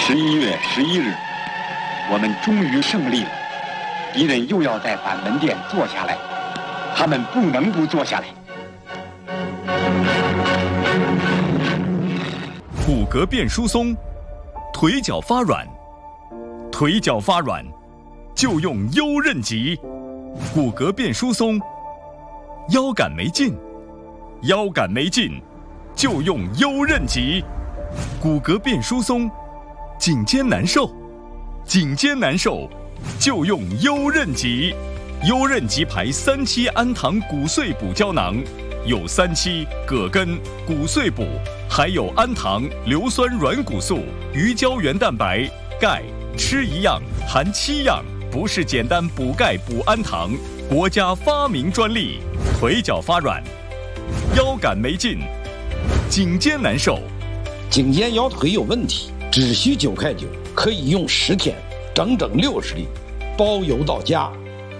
11月11日，我们终于胜利了。敌人又要在板门店坐下来，他们不能不坐下来。 骨骼变疏松，腿脚发软，腿脚发软就用优韧极。骨骼变疏松，腰杆没劲，腰杆没劲就用优韧极。骨骼变疏松，颈肩难受，颈肩难受就用优韧极。优韧极牌3期氨糖骨碎补胶囊，有3期、葛根、骨碎补，还有氨糖、硫酸软骨素、鱼胶原蛋白、钙，吃一样含7样，不是简单补钙补氨糖，国家发明专利。腿脚发软，腰杆没劲，颈肩难受， 颈肩腰腿有问题，只需9块9，可以用10天，整整60粒，包邮到家。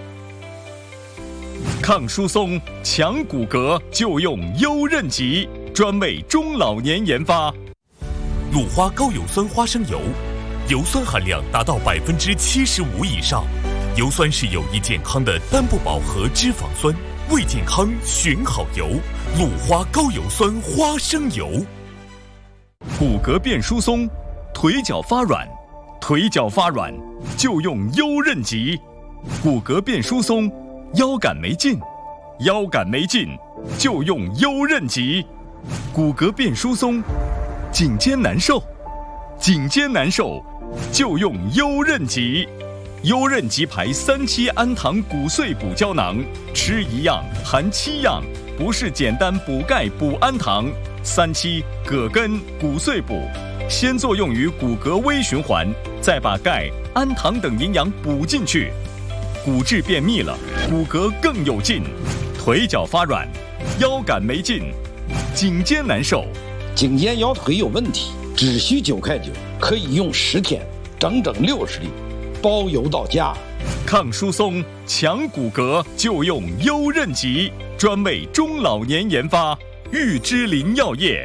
抗疏松、强骨骼就用优韧极，专为中老年研发。 鲁花高有酸花生油，油酸含量达到75%以上。油酸是有益健康的单不饱和脂肪酸，为健康选好油。鲁花高有酸花生油。 骨骼变疏松，腿脚发软，腿脚发软就用优韧极。骨骼变疏松，腰杆没劲，腰杆没劲就用优韧极。骨骼变疏松，颈肩难受，颈肩难受就用优韧极。优韧极牌3期氨糖骨碎补胶囊，吃一样含7样，不是简单补钙补氨糖。3期、葛根、骨碎补，先作用于骨骼微循环，再把钙、氨糖等营养补进去，骨质变密了，骨骼更有劲。腿脚发软，腰杆没劲，颈肩难受， 颈肩腰腿有问题，只需9块9，可以用10天，整整60粒，包邮到家。 抗疏松、强骨骼就用优韧极，专为中老年研发。玉芝林药业。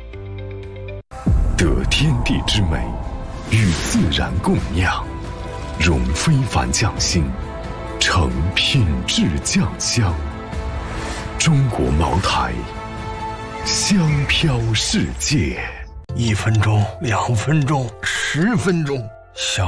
得天地之美，与自然共酿，融非凡匠心，成品质酱香。中国茅台，香飘世界。 1分钟、2分钟、10分钟，小